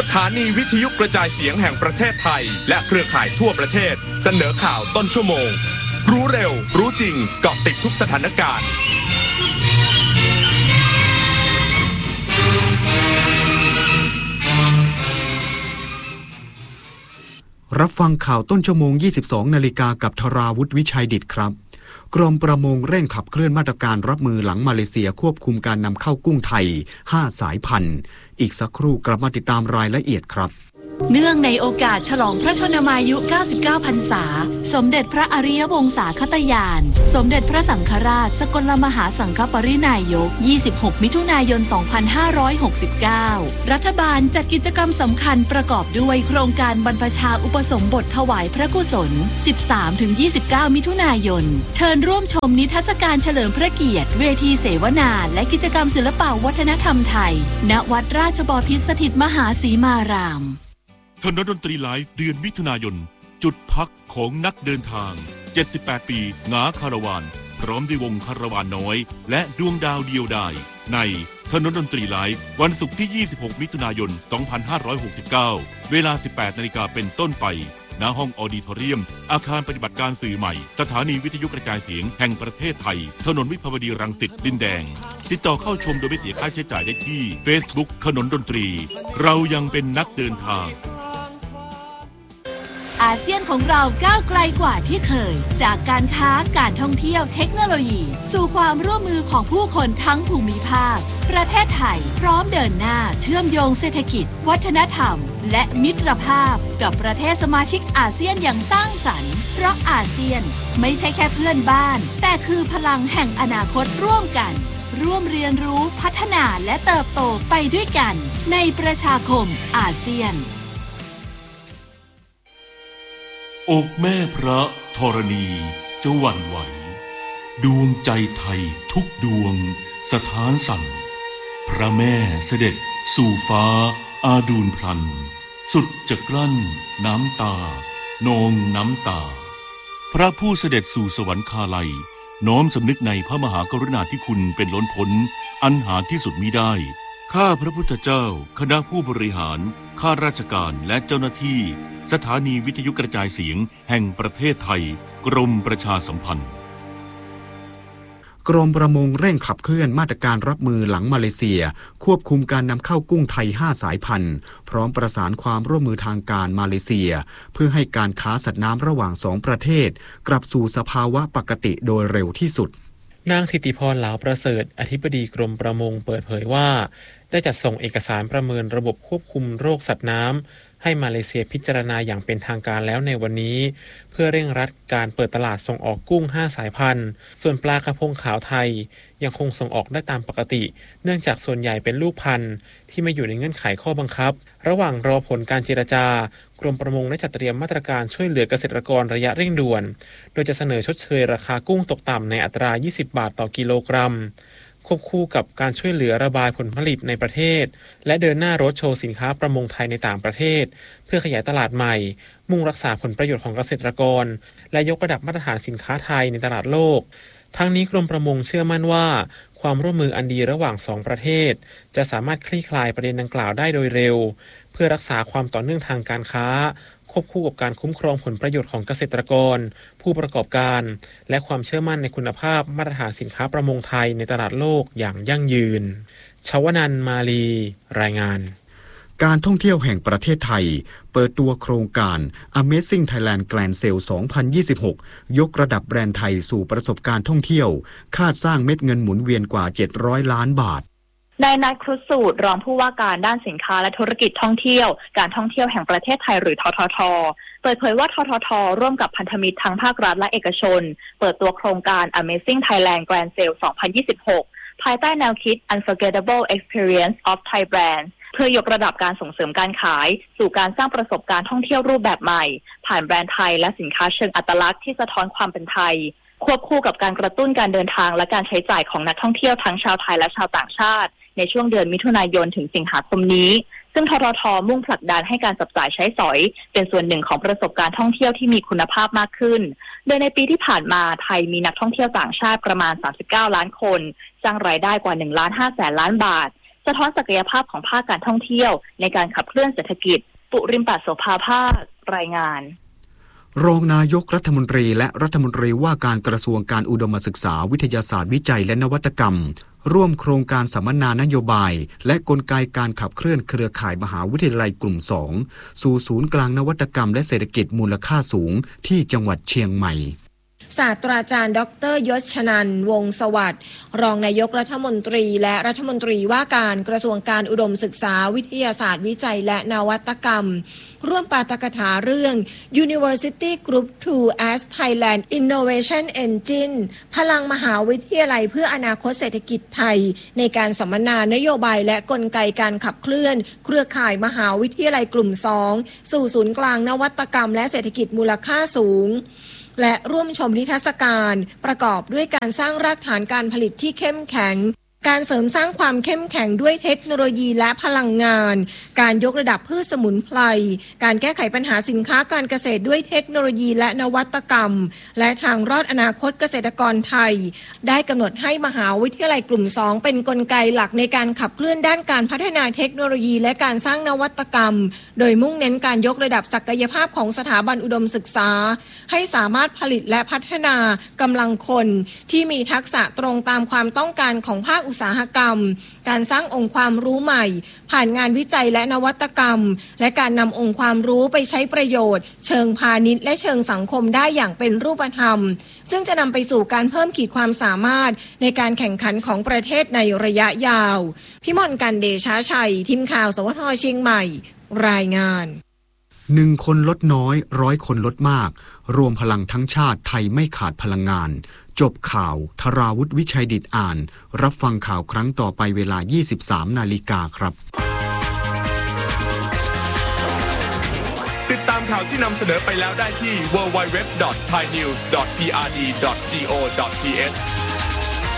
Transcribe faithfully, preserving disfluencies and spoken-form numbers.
ถานีวิทยุกระจายเสียงแห่งประเทศไทยและเครือข่ายทั่วประเทศเสนอข่าวต้นชั่วโมงรู้เร็วรู้จริงเกาะติดทุกสถานการณ์รับฟังข่าวต้นชั่วโมง ยี่สิบสอง นาฬิกากับธราวุฒิวิชัยดิษฐ์ครับกรมประมงเร่งขับเคลื่อนมาตรการรับมือหลังมาเลเซียควบคุมการนำเข้ากุ้งไทยห้าสายพันธุ์อีกสักครู่กลับมาติดตามรายละเอียดครับเนื่องในโอกาสฉลองพระชนมายุเก้าสิบเก้าพรรษาสมเด็จพระอริยวงศาคตญาณสมเด็จพระสังฆราชสกลมหาสังฆปรินายกยี่สิบหกมิถุนายนสองพันห้าร้อยหกสิบเก้ารัฐบาลจัดกิจกรรมสำคัญประกอบด้วยโครงการบรรพชาอุปสมบทถวายพระกุศล สิบสามถึงยี่สิบเก้า มิถุนายนเชิญร่วมชมนิทรรศการเฉลิมพระเกียรติเวทีเสวนาและกิจกรรมศิลปวัฒนธรรมไทยณวัดราชบพิตรสถิตมหาสีมารามถนนดนตรีไลฟ์เดือนมิถุนายนจุดพักของนักเดินทางเจ็ดสิบแปดปีงาคาราวานพร้อมด้วยวงคาราวานน้อยและดวงดาวเดียวดายในถนนดนตรีไลฟ์วันศุกร์ที่ยี่สิบหกมิถุนายนสองพันห้าร้อยหกสิบเก้าเวลา สิบแปดนาฬิกาเป็นต้นไปณห้องออดิทอเรียมอาคารปฏิบัติการสื่อใหม่สถานีวิทยุกระจายเสียงแห่งประเทศไทยถนนวิภาวดีรังสิตดินแดงติดต่อเข้าชมโดยไม่เสียค่าใช้จ่ายได้ที่ Facebook ถนนดนตรีเรายังเป็นนักเดินทางอาเซียนของเราก้าวไกลกว่าที่เคยจากการค้าการท่องเที่ยวเทคโนโลยีสู่ความร่วมมือของผู้คนทั้งภูมิภาคประเทศไทยพร้อมเดินหน้าเชื่อมโยงเศรษฐกิจวัฒนธรรมและมิตรภาพกับประเทศสมาชิกอาเซียนอย่างสร้างสรรค์เพราะอาเซียนไม่ใช่แค่เพื่อนบ้านแต่คือพลังแห่งอนาคตร่วมกันร่วมเรียนรู้พัฒนาและเติบโตไปด้วยกันในประชาคมอาเซียนอกแม่พระธรณีจะหวั่นไหวดวงใจไทยทุกดวงสถานสั่นพระแม่เสด็จสู่ฟ้าอาดูลพลันสุดจะกลั้นน้ำตานองน้ำตาพระผู้เสด็จสู่สวรรคาลัยน้อมสำนึกในพระมหากรุณาธิคุณเป็นล้นพ้นอันหาที่สุดมิได้ข้าพระพุทธเจ้าคณะผู้บริหารข้าราชการและเจ้าหน้าที่สถานีวิทยุกระจายเสียงแห่งประเทศไทยกรมประชาสัมพันธ์กรมประมงเร่งขับเคลื่อนมาตรการรับมือหลังมาเลเซียควบคุมการนำเข้ากุ้งไทยห้าสายพันธุ์พร้อมประสานความร่วมมือทางการมาเลเซียเพื่อให้การค้าสัตว์น้ำระหว่างสองประเทศกลับสู่สภาวะปกติโดยเร็วที่สุดนางธิติพรเหลาประเสริฐอธิบดีกรมประมงเปิดเผยว่าได้จัดส่งเอกสารประเมินระบบควบคุมโรคสัตว์น้ำให้มาเลเซียพิจารณาอย่างเป็นทางการแล้วในวันนี้เพื่อเร่งรัดการเปิดตลาดส่งออกกุ้งห้าสายพันธุ์ส่วนปลากระพงขาวไทยยังคงส่งออกได้ตามปกติเนื่องจากส่วนใหญ่เป็นลูกพันธุ์ที่ไม่อยู่ในเงื่อนไขข้อบังคับระหว่างรอผลการเจรจากรมประมงได้จัดเตรียมมาตรการช่วยเหลือเกษตรกรระยะเร่งด่วนโดยจะเสนอชดเชยราคากุ้งตกต่ำในอัตรายี่สิบบาทต่อกิโลกรัมควบคู่กับการช่วยเหลือระบายผลผลิตในประเทศและเดินหน้ารถโชว์สินค้าประมงไทยในต่างประเทศเพื่อขยายตลาดใหม่มุ่งรักษาผลประโยชน์ของเกษตรกรและยกระดับมาตรฐานสินค้าไทยในตลาดโลกทั้งนี้กรมประมงเชื่อมั่นว่าความร่วมมืออันดีระหว่างสองประเทศจะสามารถคลี่คลายประเด็นดังกล่าวได้โดยเร็วเพื่อรักษาความต่อเนื่องทางการค้าควบคู่กับการคุ้มครองผลประโยชน์ของเกษตรกรผู้ประกอบการและความเชื่อมั่นในคุณภาพมาตรฐานสินค้าประมงไทยในตลาดโลกอย่างยั่งยืนชวนันท์มาลีรายงานการท่องเที่ยวแห่งประเทศไทยเปิดตัวโครงการ Amazing Thailand Grand Sale สองพันยี่สิบหกยกระดับแบรนด์ไทยสู่ประสบการณ์ท่องเที่ยวคาดสร้างเม็ดเงินหมุนเวียนกว่าเจ็ดร้อยล้านบาทนายนัท ครุฑสูตรรองผู้ว่าการด้านสินค้าและธุรกิจท่องเที่ยวการท่องเที่ยวแห่งประเทศไทยหรือททท.เปิดเผยว่าททท.ร่วมกับพันธมิตรทั้งภาครัฐและเอกชนเปิดตัวโครงการ Amazing Thailand Grand Sale สองพันยี่สิบหกภายใต้แนวคิด Unforgettable Experience of Thai Brands เพื่อยกระดับการส่งเสริมการขายสู่การสร้างประสบการณ์ท่องเที่ยวรูปแบบใหม่ผ่านแบรนด์ไทยและสินค้าเชิงอัตลักษณ์ที่สะท้อนความเป็นไทยควบคู่กับการกระตุ้นการเดินทางและการใช้จ่ายของนักท่องเที่ยวทั้งชาวไทยและชาวต่างชาติในช่วงเดือนมิถุนายนถึงสิงหาคมนี้ซึ่งททท.มุ่งผลักดันให้การจับจ่ายใช้สอยเป็นส่วนหนึ่งของประสบการณ์ท่องเที่ยวที่มีคุณภาพมากขึ้นโดยในปีที่ผ่านมาไทยมีนักท่องเที่ยวต่างชาติประมาณสามสิบเก้าล้านคนสร้างรายได้กว่าหนึ่งล้านห้าแสนล้านบาทสะท้อนศักยภาพของภาคการท่องเที่ยวในการขับเคลื่อนเศรษฐกิจปุริมปัสโสภาภาครายงานรองนายกรัฐมนตรีและรัฐมนตรีว่าการกระทรวงการอุดมศึกษาวิทยาศาสตร์วิจัยและนวัตกรรมร่วมโครงการสัมมนานโยบายและกลไกการขับเคลื่อนเครือข่ายมหาวิทยาลัยกลุ่มสองสู่ศูนย์กลางนวัตกรรมและเศรษฐกิจมูลค่าสูงที่จังหวัดเชียงใหม่ศาสตราจารย์ดร.ยศชนันท์วงศ์สวัสดิ์รองนายกรัฐมนตรีและรัฐมนตรีว่าการกระทรวงการอุดมศึกษาวิทยาศาสตร์วิจัยและนวัตกรรมร่วมปาฐกถาเรื่อง University Group ทู as Thailand Innovation Engine พลังมหาวิทยาลัยเพื่ออนาคตเศรษฐกิจไทยในการสัมมนานโยบายและกลไกการขับเคลื่อนเครือข่ายมหาวิทยาลัยกลุ่มสองสู่ศูนย์กลางนวัตกรรมและเศรษฐกิจมูลค่าสูงและร่วมชมนิทรรศการประกอบด้วยการสร้างรากฐานการผลิตที่เข้มแข็งการเสริมสร้างความเข้มแข็งด้วยเทคโนโลยีและพลังงานการยกระดับพืชสมุนไพรการแก้ไขปัญหาสินค้าการเกษตรด้วยเทคโนโลยีและนวัตกรรมและทางรอดอนาคตเกษตรกรไทยได้กำหนดให้มหาวิทยาลัยกลุ่มสองเป็นกลไกหลักในการขับเคลื่อนด้านการพัฒนาเทคโนโลยีและการสร้างนวัตกรรมโดยมุ่งเน้นการยกระดับศักยภาพของสถาบันอุดมศึกษาให้สามารถผลิตและพัฒนากำลังคนที่มีทักษะตรงตามความต้องการของภาคอุตสาหกรรมการสร้างองค์ความรู้ใหม่ผ่านงานวิจัยและนวัตกรรมและการนำองค์ความรู้ไปใช้ประโยชน์เชิงพาณิชย์และเชิงสังคมได้อย่างเป็นรูปธรรมซึ่งจะนำไปสู่การเพิ่มขีดความสามารถในการแข่งขันของประเทศในระยะยาวพิมลกันเดชาชัยทีมข่าวสวทเชียงใหม่รายงานหนึ่งคนลดน้อยร้อยคนลดมากรวมพลังทั้งชาติไทยไม่ขาดพลังงานจบข่าวธราวุฒิวิชัยดิษฐ์อ่านรับฟังข่าวครั้งต่อไปเวลา ยี่สิบสามนาฬิกาครับติดตามข่าวที่นำเสนอไปแล้วได้ที่ ดับเบิลยู ดับเบิลยู ดับเบิลยู ดอท ไทยนิวส์ ดอท พี อาร์ ดี ดอท จี โอ ดอท ที เอช